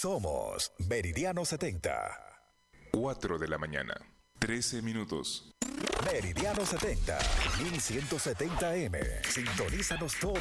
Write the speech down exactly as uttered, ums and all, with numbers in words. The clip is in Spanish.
Somos Meridiano setenta. cuatro de la mañana, trece minutos. Meridiano setenta, mil ciento setenta M. Sintonízanos todos